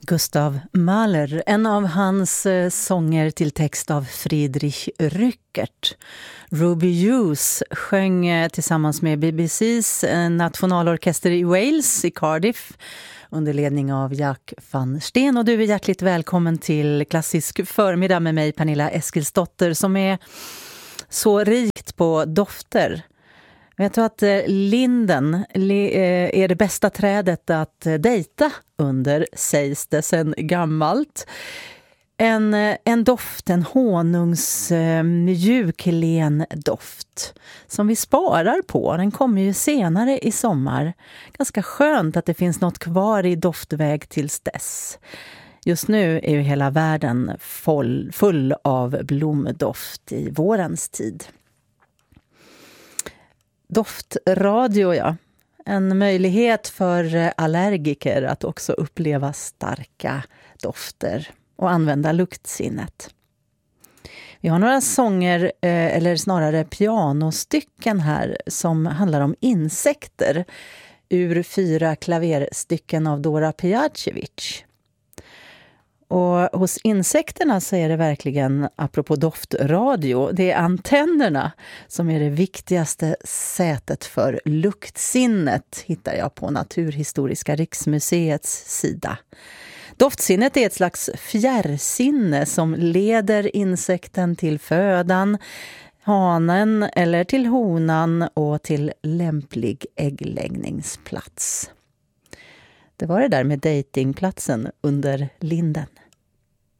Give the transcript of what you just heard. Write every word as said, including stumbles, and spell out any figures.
Gustav Mahler, en av hans eh, sånger till text av Friedrich Rückert. Ruby Hughes sjöng eh, tillsammans med B B C:s eh, nationalorkester i Wales, i Cardiff, under ledning av Jack van Steen. Och du är hjärtligt välkommen till Klassisk förmiddag med mig, Pernilla Eskilsdotter, som är så rikt på dofter. Jag tror att linden är det bästa trädet att dejta under, sägs det sedan gammalt. En, en doft, en honungs mjuk len doft som vi sparar på. Den kommer ju senare i sommar. Ganska skönt att det finns något kvar i doftväg tills dess. Just nu är ju hela världen full, full av blomdoft i vårens tid. Doftradio, ja. En möjlighet för allergiker att också uppleva starka dofter och använda luktsinnet. Vi har några sånger, eller snarare pianostycken här, som handlar om insekter ur fyra klaverstycken av Dora Pejacevic. Och hos insekterna så är det verkligen, apropå doftradio, det är antennerna som är det viktigaste sätet för luktsinnet, hittar jag på Naturhistoriska riksmuseets sida. Doftsinnet är ett slags fjärrsinne som leder insekten till födan, hanen eller till honan och till lämplig äggläggningsplats. Det var det där med datingplatsen under linden.